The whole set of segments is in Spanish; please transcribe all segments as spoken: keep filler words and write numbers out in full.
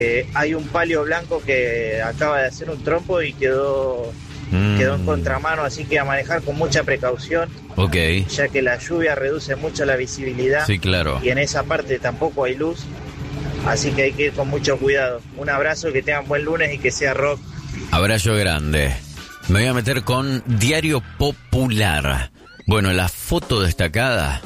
Eh, hay un palio blanco que acaba de hacer un trompo y quedó, mm. quedó en contramano, así que a manejar con mucha precaución. Ok. Ya que la lluvia reduce mucho la visibilidad. Sí, claro. Y en esa parte tampoco hay luz, así que hay que ir con mucho cuidado. Un abrazo, que tengan buen lunes y que sea rock. Abrazo grande. Me voy a meter con Diario Popular. Bueno, la foto destacada,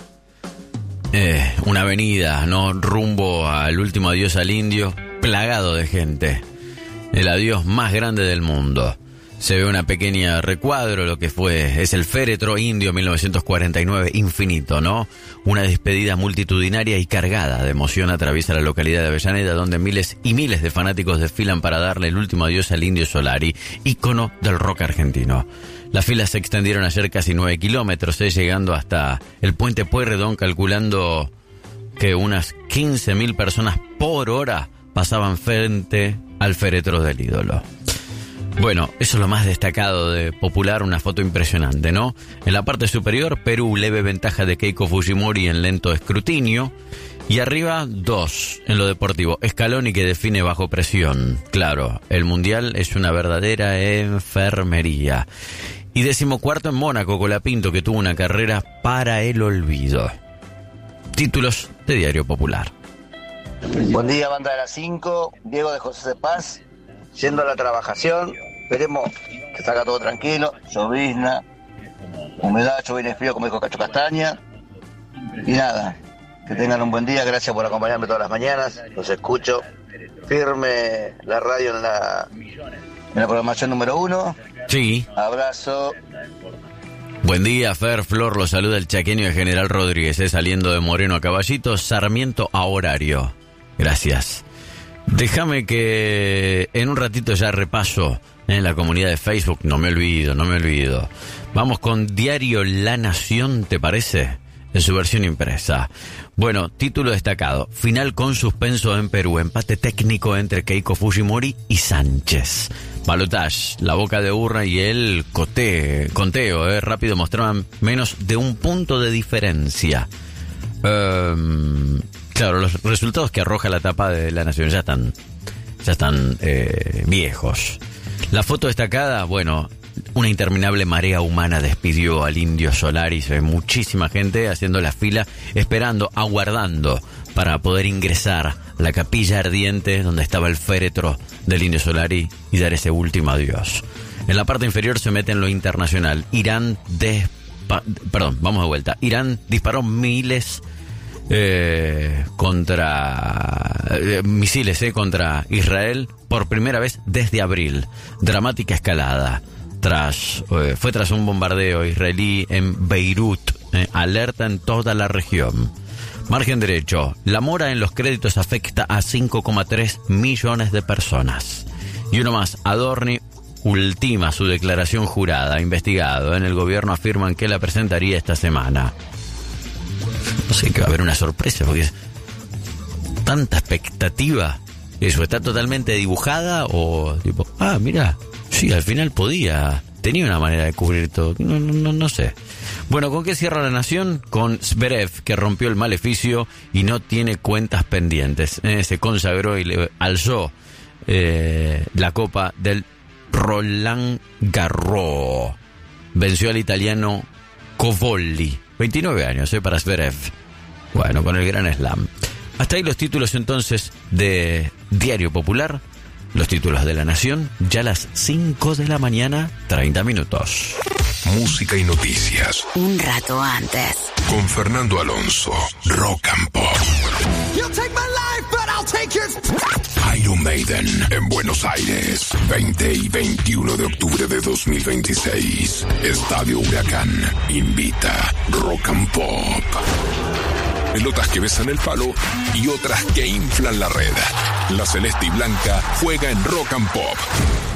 eh, una avenida, ¿no? Rumbo al último adiós al indio, plagado de gente. El adiós más grande del mundo. Se ve una pequeña recuadro, lo que fue, es el féretro indio mil novecientos cuarenta y nueve, infinito, ¿no? Una despedida multitudinaria y cargada de emoción atraviesa la localidad de Avellaneda, donde miles y miles de fanáticos desfilan para darle el último adiós al Indio Solari, ícono del rock argentino. Las filas se extendieron ayer casi nueve kilómetros, eh, llegando hasta el puente Pueyrredón, calculando que unas quince mil personas por hora pasaban frente al féretro del ídolo. Bueno, eso es lo más destacado de Popular, una foto impresionante, ¿no? En la parte superior, Perú, leve ventaja de Keiko Fujimori en lento escrutinio. Y arriba, dos, en lo deportivo. Scaloni, que define bajo presión. Claro, el Mundial es una verdadera enfermería. Y decimocuarto en Mónaco, Colapinto, que tuvo una carrera para el olvido. Títulos de Diario Popular. Buen día, banda de las cinco. Diego de José de Paz. Yendo a la trabajación, esperemos que salga todo tranquilo, llovizna, humedad, llovizna frío, como dijo Cacho Castaña. Y nada, que tengan un buen día, gracias por acompañarme todas las mañanas, los escucho. Firme la radio en la, en la programación número uno. Sí. Abrazo. Buen día, Fer, Flor, lo saluda el chaqueño de General Rodríguez, eh, saliendo de Moreno a Caballito, Sarmiento a horario. Gracias. Déjame que en un ratito ya repaso en la comunidad de Facebook, no me olvido, no me olvido. Vamos con Diario La Nación, ¿te parece? En su versión impresa. Bueno, título destacado, final con suspenso en Perú, empate técnico entre Keiko Fujimori y Sánchez. Balotage, la boca de urna y el cote, conteo, eh, rápido mostraban menos de un punto de diferencia. Um, Claro, los resultados que arroja la tapa de La Nación ya están, ya están eh, viejos. La foto destacada, bueno, una interminable marea humana despidió al Indio Solari. Se ve muchísima gente haciendo la fila, esperando, aguardando para poder ingresar a la capilla ardiente donde estaba el féretro del Indio Solari y dar ese último adiós. En la parte inferior se mete en lo internacional. Irán, des... perdón, vamos de vuelta. Irán disparó miles Eh, contra eh, misiles eh, contra Israel por primera vez desde abril. Dramática escalada tras eh, fue tras un bombardeo israelí en Beirut. Eh, alerta en toda la región. Margen derecho. La mora en los créditos afecta a cinco coma tres millones de personas. Y uno más. Adorni ultima su declaración jurada. Investigado en el gobierno afirman que la presentaría esta semana. No sé, que va a haber una sorpresa, porque es tanta expectativa. Eso, ¿está totalmente dibujada o tipo, ah, mira, sí, al final podía, tenía una manera de cubrir todo? No, no, no, no sé. Bueno, ¿con qué cierra La Nación? Con Zverev, que rompió el maleficio y no tiene cuentas pendientes. Eh, se consagró y le alzó eh, la copa del Roland Garros. Venció al italiano Covolli. veintinueve años, ¿eh? Para Zverev. Bueno, con el gran slam. Hasta ahí los títulos entonces de Diario Popular. Los títulos de La Nación, ya a las cinco de la mañana, treinta minutos. Música y noticias. Un rato antes. Con Fernando Alonso, Rock and Pop. You'll take my life, but I'll take yours. Iron Maiden en Buenos Aires, veinte y veintiuno de octubre de dos mil veintiséis. Estadio Huracán invita Rock and Pop. Pelotas que besan el palo y otras que inflan la red. La celeste y blanca juega en Rock and Pop.